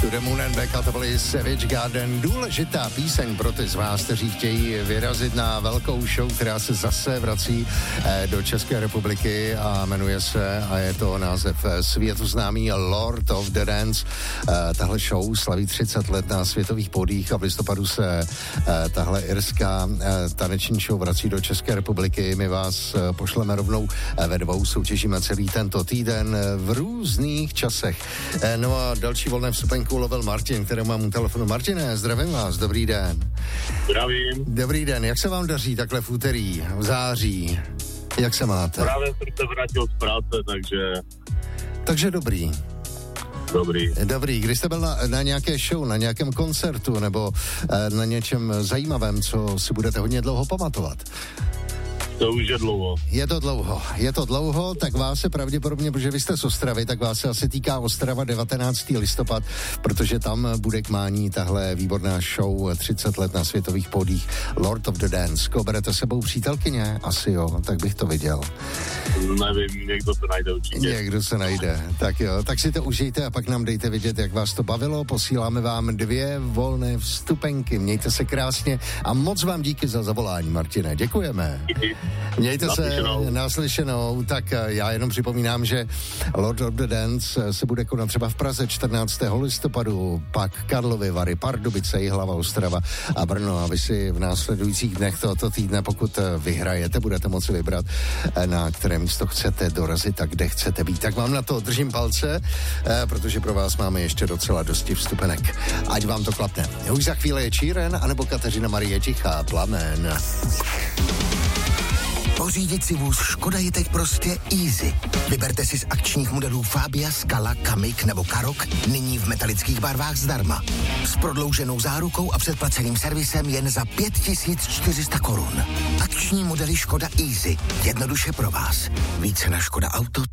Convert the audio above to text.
To the Moon and Back, a to byly Savage Garden. Důležitá píseň pro ty z vás, kteří chtějí vyrazit na velkou show, která se zase vrací do České republiky a jmenuje se, a je to název světoznámý Lord of the Dance. Tahle show slaví 30 let na světových pódiích a v listopadu se tahle irská taneční show vrací do České republiky. My vás pošleme rovnou ve dvou, soutěžíme celý tento týden v různých časech. No a další volné vstupenku lovil Martin, který mám u telefonu. Martine, zdravím vás, dobrý den. Zdravím. Dobrý den, jak se vám daří takhle v úterý, v září? Jak se máte? Právě jsem se vrátil z práce, Takže dobrý. Dobrý, když jste byl na nějaké show, na nějakém koncertu nebo na něčem zajímavém, co si budete hodně dlouho pamatovat? To už je dlouho. Je to dlouho, tak vás se pravděpodobně, protože vy jste z Ostravy, tak vás se asi týká Ostrava 19. listopad, protože tam bude k mání tahle výborná show 30 let na světových pódích Lord of the Dance. Berete sebou přítelkyně? Asi jo, tak bych to viděl. Nevím, někdo se najde určitě. Někdo se najde, tak jo, tak si to užijte a pak nám dejte vědět, jak vás to bavilo. Posíláme vám 2 volné vstupenky. Mějte se krásně a moc vám díky za zavolání, Martine. Děkujeme. Mějte se naslyšenou. Tak já jenom připomínám, že Lord of the Dance se bude konat třeba v Praze 14. listopadu, pak Karlovy Vary, Pardubice, Jihlava, Ostrava a Brno. A vy si v následujících dnech tohoto týdne, pokud vyhrajete, budete moci vybrat, na které místo chcete dorazit a kde chcete být. Tak vám na to držím palce, protože pro vás máme ještě docela dosti vstupenek. Ať vám to klapne. Už za chvíli je Číren, anebo Kateřina Marie Tichá, Plamen. Pořídit si vůz Škoda je teď prostě easy. Vyberte si z akčních modelů Fabia, Scala, Kamiq nebo Karoq nyní v metalických barvách zdarma. S prodlouženou zárukou a předplaceným servisem jen za 5400 korun. Akční modely Škoda Easy. Jednoduše pro vás. Více na škodaauto.cz.